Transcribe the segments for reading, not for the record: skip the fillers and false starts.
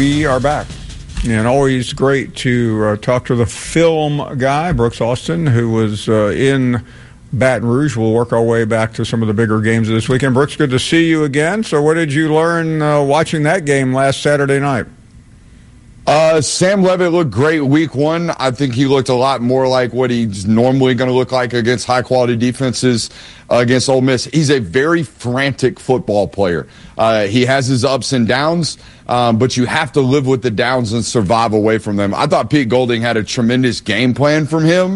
we are back. And always great to talk to the film guy, Brooks Austin, who was in Baton Rouge. We'll work our way back to some of the bigger games of this weekend. Brooks, good to see you again. So what did you learn watching that game last Saturday night? Sam Levitt looked great week one. I think he looked a lot more like what he's normally going to look like against high-quality defenses against Ole Miss. He's a very frantic football player. He has his ups and downs, but you have to live with the downs and survive away from them. I thought Pete Golding had a tremendous game plan for him,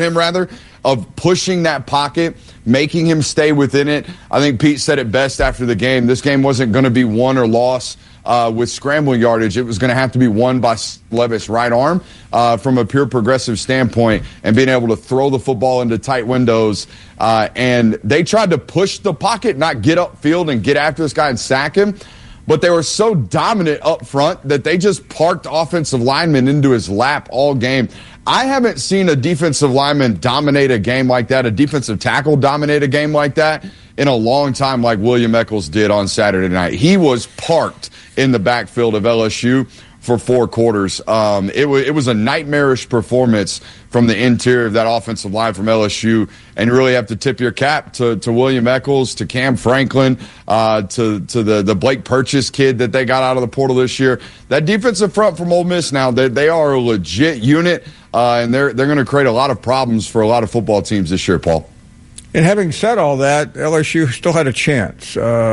of pushing that pocket, making him stay within it. I think Pete said it best after the game. This game wasn't going to be won or lost with scrambling yardage. It was going to have to be won by Levitt's right arm from a pure progressive standpoint and being able to throw the football into tight windows. And they tried to push the pocket, not get upfield and get after this guy and sack him. But they were so dominant up front that they just parked offensive linemen into his lap all game. I haven't seen a defensive lineman dominate a game like that, a defensive tackle dominate a game like that in a long time like William Eccles did on Saturday night. He was parked in the backfield of LSU for 4 quarters. It was a nightmarish performance from the interior of that offensive line from LSU, and you really have to tip your cap to William Eccles, to Cam Franklin, to the Blake Purchase kid that they got out of the portal this year. That defensive front from Ole Miss now, they are a legit unit, and they're going to create a lot of problems for a lot of football teams this year, Paul. And having said all that, LSU still had a chance.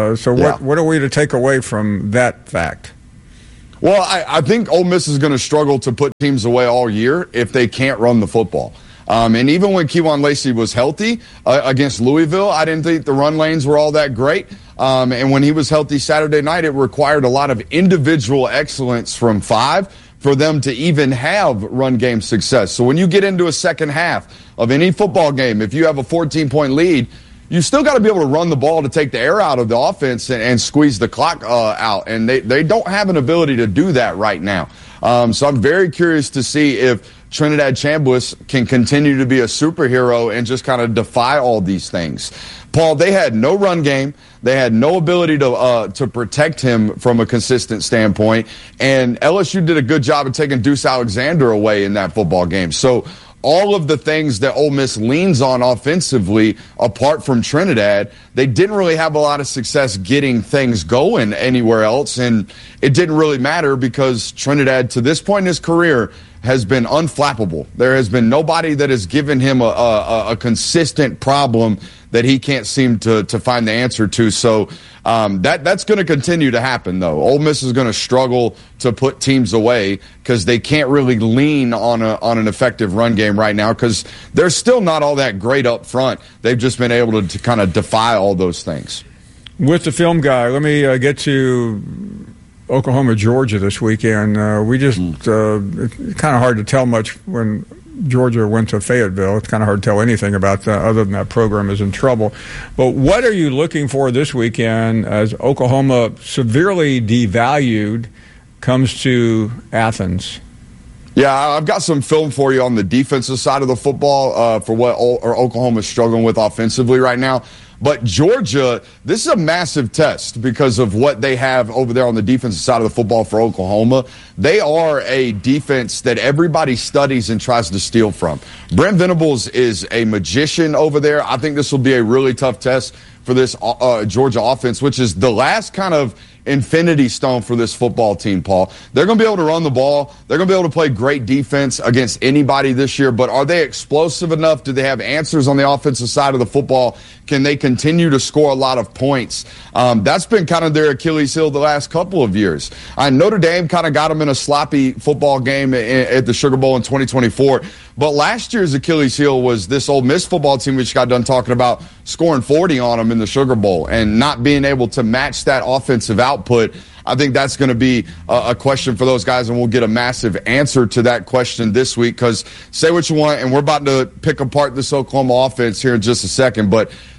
What are we to take away from that fact? Well, I think Ole Miss is going to struggle to put teams away all year if they can't run the football. And even when Kewan Lacey was healthy against Louisville, I didn't think the run lanes were all that great. And when he was healthy Saturday night, it required a lot of individual excellence from 5 for them to even have run game success. So when you get into a second half of any football game, if you have a 14-point lead, you still got to be able to run the ball to take the air out of the offense and squeeze the clock out. And they don't have an ability to do that right now. So I'm very curious to see if Trinidad Chambliss can continue to be a superhero and just kind of defy all these things. Paul, they had no run game. They had no ability to protect him from a consistent standpoint. And LSU did a good job of taking Deuce Alexander away in that football game. So all of the things that Ole Miss leans on offensively, apart from Trinidad, they didn't really have a lot of success getting things going anywhere else. And it didn't really matter because Trinidad, to this point in his career, has been unflappable. There has been nobody that has given him a consistent problem that he can't seem to find the answer to. So that's going to continue to happen, though. Ole Miss is going to struggle to put teams away because they can't really lean on an effective run game right now because they're still not all that great up front. They've just been able to kind of defy all those things. With the film guy, let me get to Oklahoma, Georgia this weekend. It's kind of hard to tell much when Georgia went to Fayetteville. It's kind of hard to tell anything about that other than that program is in trouble. But what are you looking for this weekend as Oklahoma, severely devalued, comes to Athens? Yeah, I've got some film for you on the defensive side of the football for what Oklahoma's struggling with offensively right now. But Georgia, this is a massive test because of what they have over there on the defensive side of the football for Oklahoma. They are a defense that everybody studies and tries to steal from. Brent Venables is a magician over there. I think this will be a really tough test for this Georgia offense, which is the last kind of infinity stone for this football team, Paul. They're going to be able to run the ball. They're going to be able to play great defense against anybody this year, but are they explosive enough? Do they have answers on the offensive side of the football? Can they continue to score a lot of points? That's been kind of their Achilles heel the last couple of years. Notre Dame kind of got them in a sloppy football game at the Sugar Bowl in 2024. But last year's Achilles heel was this Ole Miss football team, which got done talking about scoring 40 on them in the Sugar Bowl and not being able to match that offensive output. I think that's going to be a question for those guys, and we'll get a massive answer to that question this week because say what you want, and we're about to pick apart this Oklahoma offense here in just a second, but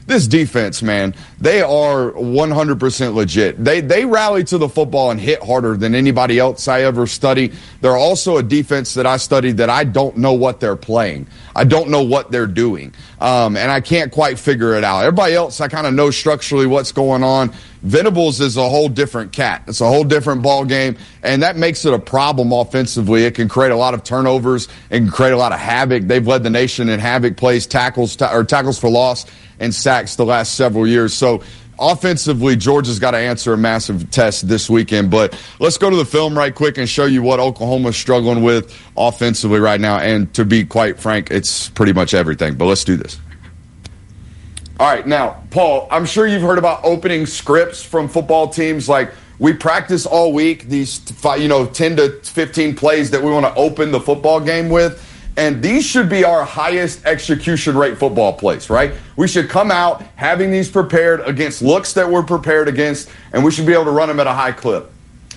this defense, man, they are 100% legit. They rally to the football and hit harder than anybody else I ever studied. They're also a defense that I studied that I don't know what they're playing. I don't know what they're doing, and I can't quite figure it out. Everybody else, I kind of know structurally what's going on. Venables is a whole different cat. It's a whole different ball game, and that makes it a problem offensively. It can create a lot of turnovers and create a lot of havoc. They've led the nation in havoc plays, tackles for loss, and sacks the last several years. So offensively, Georgia's got to answer a massive test this weekend. But let's go to the film right quick and show you what Oklahoma's struggling with offensively right now. And to be quite frank, it's pretty much everything. But let's do this. All right, now, Paul, I'm sure you've heard about opening scripts from football teams. Like, we practice all week, these 10 to 15 plays that we want to open the football game with. And these should be our highest execution rate football plays, right? We should come out having these prepared against looks that we're prepared against, and we should be able to run them at a high clip.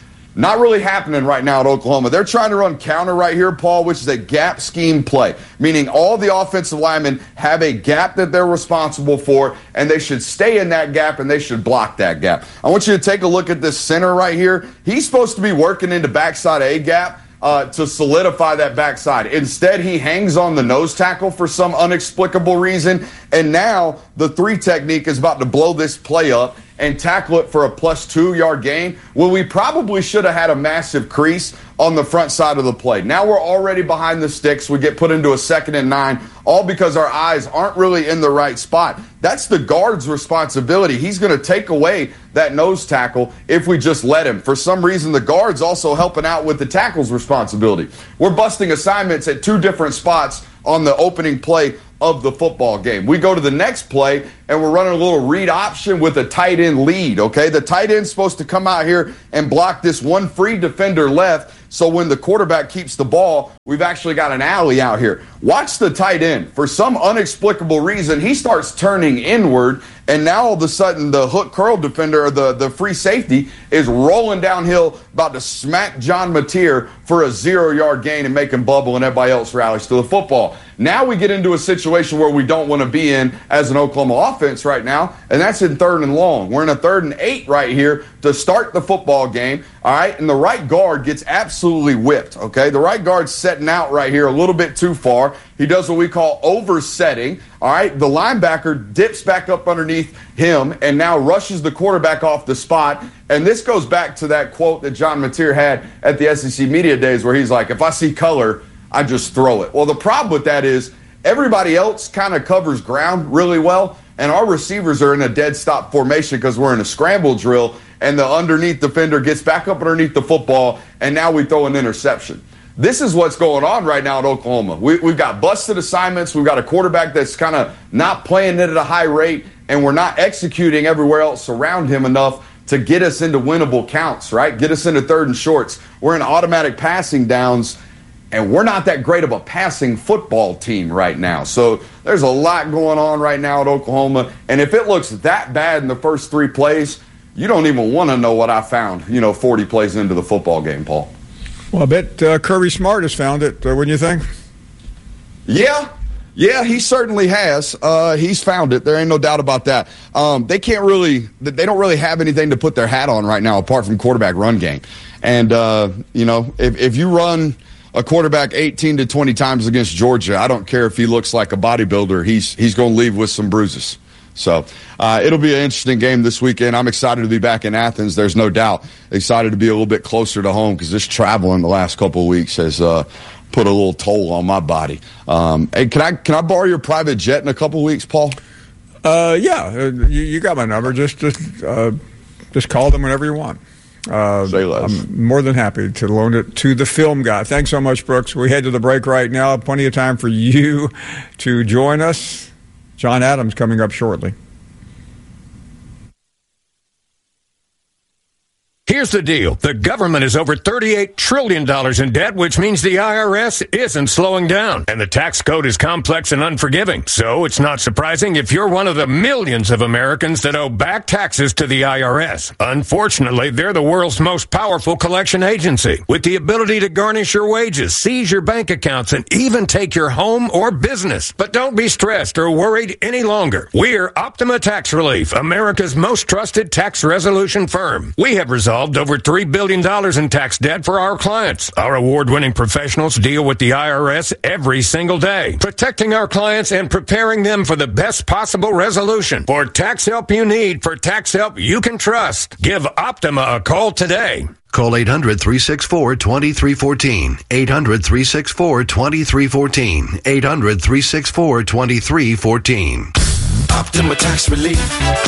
Not really happening right now at Oklahoma. They're trying to run counter right here, Paul, which is a gap scheme play, meaning all the offensive linemen have a gap that they're responsible for, and they should stay in that gap, and they should block that gap. I want you to take a look at this center right here. He's supposed to be working into backside A gap to solidify that backside. Instead, he hangs on the nose tackle for some inexplicable reason, and now the 3 technique is about to blow this play up and tackle it for a plus 2-yard gain, when we probably should have had a massive crease on the front side of the play. Now we're already behind the sticks. We get put into a 2nd and 9, all because our eyes aren't really in the right spot. That's the guard's responsibility. He's going to take away that nose tackle if we just let him. For some reason, the guard's also helping out with the tackle's responsibility. We're busting assignments at 2 different spots on the opening play of the football game. We go to the next play, and we're running a little read option with a tight end lead, okay? The tight end's supposed to come out here and block this one free defender left, so when the quarterback keeps the ball, we've actually got an alley out here. Watch the tight end. For some inexplicable reason, he starts turning inward, and now all of a sudden the hook curl defender, or the free safety, is rolling downhill, about to smack John Mateer for a 0-yard gain and make him bubble, and everybody else rallies to the football. Now we get into a situation where we don't want to be in as an Oklahoma offense right now, and that's in 3rd and long. We're in a 3rd and 8 right here to start the football game, all right? And the right guard gets absolutely whipped, okay? The right guard's setting out right here a little bit too far. He does what we call oversetting, all right? The linebacker dips back up underneath him and now rushes the quarterback off the spot. And this goes back to that quote that John Mateer had at the SEC Media Days where he's like, if I see color, I just throw it. Well, the problem with that is everybody else kind of covers ground really well, and our receivers are in a dead stop formation because we're in a scramble drill, and the underneath defender gets back up underneath the football, and now we throw an interception. This is what's going on right now at Oklahoma. We've got busted assignments. We've got a quarterback that's kind of not playing it at a high rate, and we're not executing everywhere else around him enough to get us into winnable counts, right? Get us into 3rd and shorts. We're in automatic passing downs, and we're not that great of a passing football team right now. So there's a lot going on right now at Oklahoma. And if it looks that bad in the first 3 plays, you don't even want to know what I found, 40 plays into the football game, Paul. Well, I bet Kirby Smart has found it, wouldn't you think? Yeah, he certainly has. He's found it. There ain't no doubt about that. They don't really have anything to put their hat on right now apart from quarterback run game. And, if you run a quarterback 18 to 20 times against Georgia, I don't care if he looks like a bodybuilder. He's going to leave with some bruises. So it'll be an interesting game this weekend. I'm excited to be back in Athens. There's no doubt. Excited to be a little bit closer to home because this traveling the last couple of weeks has put a little toll on my body. Hey, can I borrow your private jet in a couple of weeks, Paul? Yeah. You got my number. Just call them whenever you want. Say less. I'm more than happy to loan it to the film guy. Thanks so much, Brooks. We head to the break right now. Plenty of time for you to join us. John Adams coming up shortly. Here Here's the deal. The government is over $38 trillion in debt, which means the IRS isn't slowing down. And the tax code is complex and unforgiving. So it's not surprising if you're one of the millions of Americans that owe back taxes to the IRS. Unfortunately, they're the world's most powerful collection agency, with the ability to garnish your wages, seize your bank accounts, and even take your home or business. But don't be stressed or worried any longer. We're Optima Tax Relief, America's most trusted tax resolution firm. We have resolved over $3 billion in tax debt for our clients. Our award-winning professionals deal with the IRS every single day, protecting our clients and preparing them for the best possible resolution. For tax help you need, for tax help you can trust, give Optima a call today. Call 800-364-2314. 800-364-2314. 800-364-2314. Optima Tax Relief.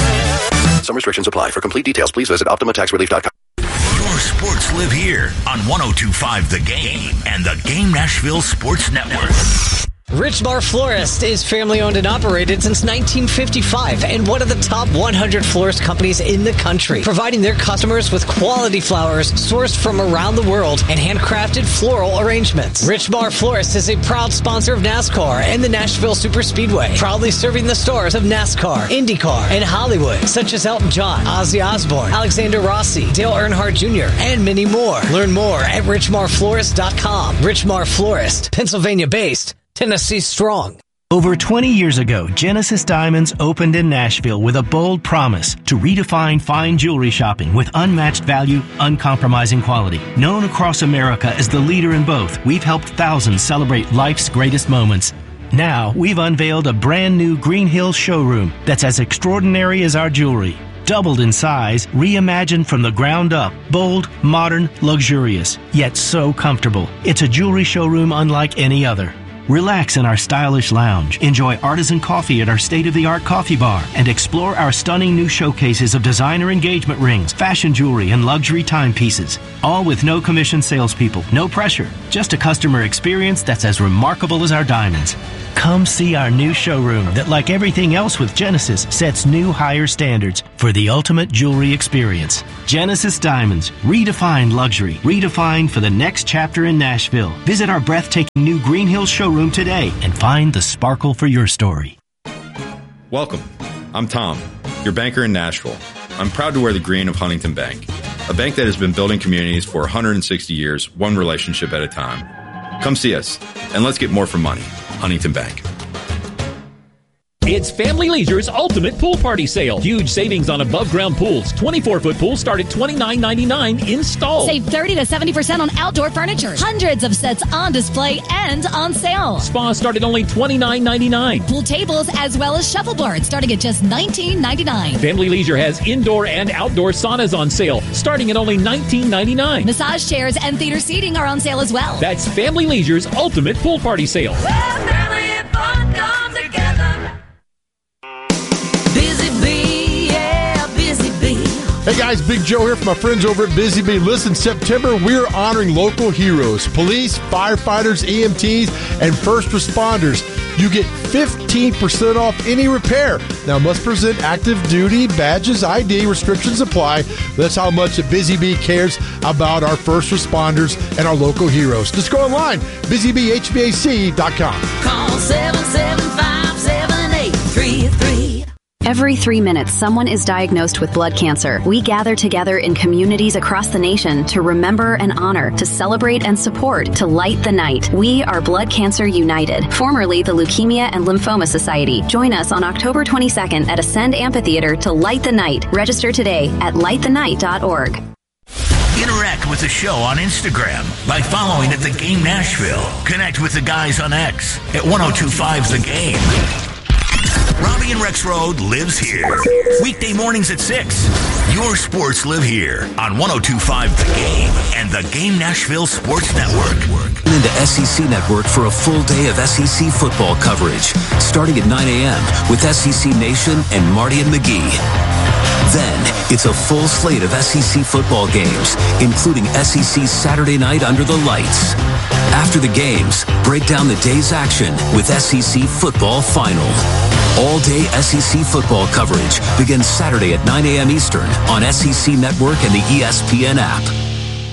Some restrictions apply. For complete details, please visit OptimaTaxRelief.com. Your sports live here on 102.5 The Game and the Game Nashville Sports Network. Richmar Florist is family-owned and operated since 1955 and one of the top 100 florist companies in the country, providing their customers with quality flowers sourced from around the world and handcrafted floral arrangements. Richmar Florist is a proud sponsor of NASCAR and the Nashville Superspeedway, proudly serving the stars of NASCAR, IndyCar, and Hollywood, such as Elton John, Ozzy Osbourne, Alexander Rossi, Dale Earnhardt Jr., and many more. Learn more at richmarflorist.com. Richmar Florist, Pennsylvania-based, Tennessee strong. Over 20 years ago, Genesis Diamonds opened in Nashville with a bold promise to redefine fine jewelry shopping with unmatched value, uncompromising quality. Known across America as the leader in both, we've helped thousands celebrate life's greatest moments. Now, we've unveiled a brand new Green Hills showroom that's as extraordinary as our jewelry. Doubled in size, reimagined from the ground up, bold, modern, luxurious, yet so comfortable. It's a jewelry showroom unlike any other. Relax in our stylish lounge, enjoy artisan coffee at our state-of-the-art coffee bar, and explore our stunning new showcases of designer engagement rings, fashion jewelry, and luxury timepieces. All with no commission salespeople, no pressure, just a customer experience that's as remarkable as our diamonds. Come see our new showroom that, like everything else with Genesis, sets new higher standards for the ultimate jewelry experience. Genesis Diamonds, redefined luxury, redefined for the next chapter in Nashville. Visit our breathtaking new Green Hills showroom today and find the sparkle for your story. Welcome. I'm Tom, your banker in Nashville. I'm proud to wear the green of Huntington Bank, a bank that has been building communities for 160 years, one relationship at a time. Come see us, and let's get more for money. Huntington Bank. It's Family Leisure's Ultimate Pool Party Sale. Huge savings on above-ground pools. 24-foot pools start at $29.99 installed. Save 30 to 70% on outdoor furniture. Hundreds of sets on display and on sale. Spas start at only $29.99. Pool tables as well as shuffleboards starting at just $19.99. Family Leisure has indoor and outdoor saunas on sale starting at only $19.99. Massage chairs and theater seating are on sale as well. That's Family Leisure's Ultimate Pool Party Sale. Where family and fun come together. Busy Bee, yeah, Busy Bee. Hey guys, Big Joe here from my friends over at Busy Bee. Listen, September, we're honoring local heroes, police, firefighters, EMTs, and first responders. You get 15% off any repair. Now, must present active duty badges, ID, restrictions apply. That's how much Busy Bee cares about our first responders and our local heroes. Just go online, busybhvac.com. Call 775-7833. Every 3 minutes, someone is diagnosed with blood cancer. We gather together in communities across the nation to remember and honor, to celebrate and support, to light the night. We are Blood Cancer United, formerly the Leukemia and Lymphoma Society. Join us on October 22nd at Ascend Amphitheater to light the night. Register today at lightthenight.org. Interact with the show on Instagram by following at The Game Nashville. Connect with the guys on X at 1025 The Game. Robbie and Rex Road lives here. Weekday mornings at 6. Your sports live here on 1025 The Game and the Game Nashville Sports Network. Into SEC Network for a full day of SEC football coverage, starting at 9 a.m. with SEC Nation and Marty and McGee. Then, it's a full slate of SEC football games, including SEC Saturday Night Under the Lights. After the games, break down the day's action with SEC Football Final. All-day SEC football coverage begins Saturday at 9 a.m. Eastern on SEC Network and the ESPN app.